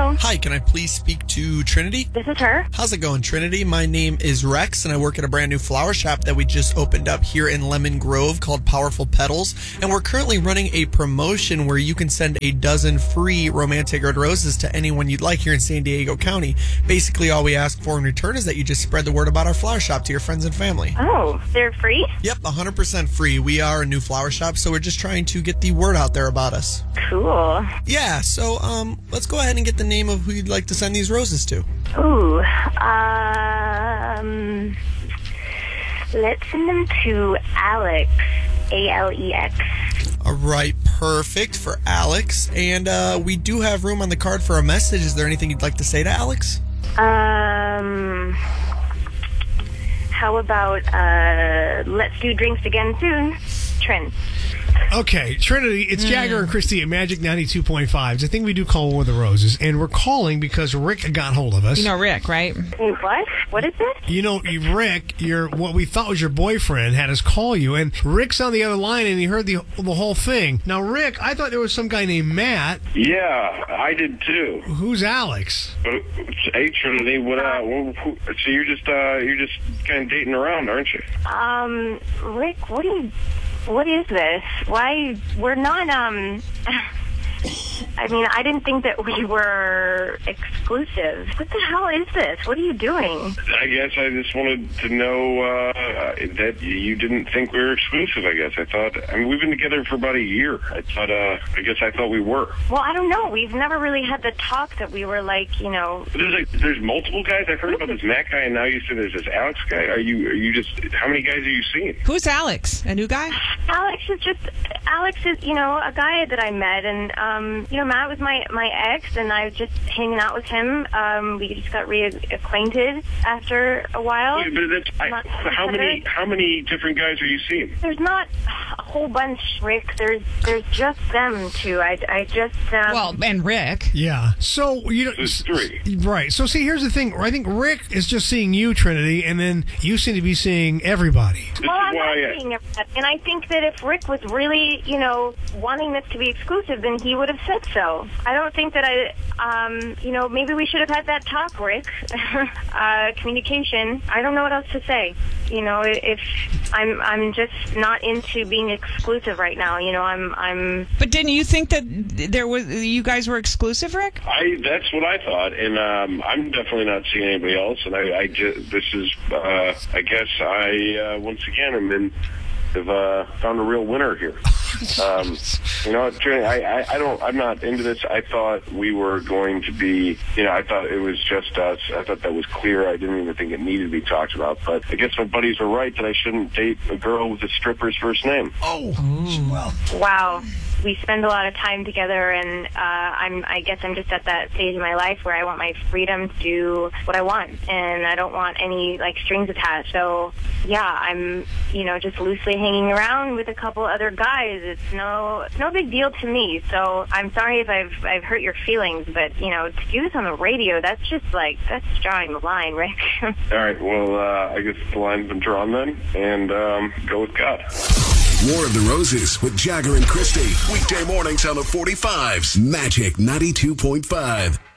Hello. Hi, can I please speak to Trinity? This is her. How's it going, Trinity? My name is Rex, and I work at a brand new flower shop that we just opened up here in Lemon Grove called Powerful Petals. And we're currently running a promotion where you can send a dozen free romantic red roses to anyone you'd like here in San Diego County. Basically, all we ask for in return is that you just spread the word about our flower shop to your friends and family. Oh, they're free? Yep, 100% free. We are a new flower shop, so we're just trying to get the word out there about us. Cool. Yeah, so let's go ahead and get the name of who you'd like to send these roses to. Ooh, let's send them to Alex, Alex. All right, perfect for Alex. And we do have room on the card for a message. Is there anything you'd like to say to Alex? How about, let's do drinks again soon, Trent. Okay, Trinity, it's Jagger and Christy at Magic 92.5. It's a thing we do call War of the Roses, and we're calling because Rick got hold of us. You know Rick, right? What? What is this? You know, Rick, what we thought was your boyfriend, had us call you, and Rick's on the other line, and he heard the whole thing. Now, Rick, I thought there was some guy named Matt. Yeah, I did too. Who's Alex? Hey, Trinity, so you're just kind of dating around, aren't you? Rick, what is this? Why, we're not, I mean, I didn't think that we were exclusive. What the hell is this? What are you doing? I guess I just wanted to know that you didn't think we were exclusive, I guess. I mean, we've been together for about a year. I thought we were. Well, I don't know. We've never really had the talk that we were like, you know. There's multiple guys. I've heard about this Matt guy, and now you say there's this Alex guy. Are you just, how many guys are you seeing? Who's Alex? A new guy? Alex is, you know, a guy that I met, and, you know, Matt was my ex, and I was just hanging out with him. We just got reacquainted after a while. Wait, but how many different guys are you seeing? There's not a whole bunch, Rick. There's just them two. I just well, and Rick. Yeah. So you know, there's three. Right. So see, here's the thing. I think Rick is just seeing you, Trinity, and then you seem to be seeing everybody. Well, I'm not seeing everybody, and I think that if Rick was really, you know, wanting this to be exclusive, then he would have said so. I don't think that you know, maybe we should have had that talk, Rick. Communication. I don't know what else to say. You know, if I'm just not into being exclusive right now. You know, I'm. But didn't you think that you guys were exclusive, Rick? That's what I thought, and I'm definitely not seeing anybody else. And I guess once again have found a real winner here. You know, I'm not into this. I thought we were going to be, you know, I thought it was just us. I thought that was clear. I didn't even think it needed to be talked about. But I guess my buddies were right that I shouldn't date a girl with a stripper's first name. Oh, well. Wow. We spend a lot of time together, and I guess I'm just at that stage in my life where I want my freedom to do what I want, and I don't want any, like, strings attached. So, yeah, I'm, you know, just loosely hanging around with a couple other guys. It's no big deal to me. So I'm sorry if I've hurt your feelings, but, you know, to do this on the radio, that's drawing the line, Rick. All right, well, I guess the line's been drawn then, and go with God. War of the Roses with Jagger and Christy. Weekday mornings on the 45s. Magic 92.5.